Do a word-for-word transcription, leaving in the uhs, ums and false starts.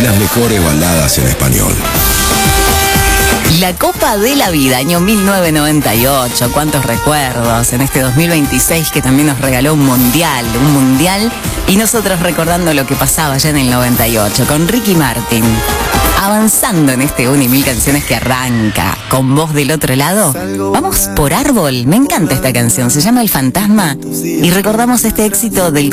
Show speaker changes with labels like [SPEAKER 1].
[SPEAKER 1] y las mejores baladas en español.
[SPEAKER 2] La Copa de la Vida, año mil novecientos noventa y ocho. Cuántos recuerdos en este dos mil veintiséis que también nos regaló un mundial, un mundial. Y nosotros recordando lo que pasaba ya en el noventa y ocho con Ricky Martin. Avanzando en este un y mil canciones que arranca con voz del otro lado. Vamos por árbol. Me encanta esta canción. Se llama El Fantasma. Y recordamos este éxito del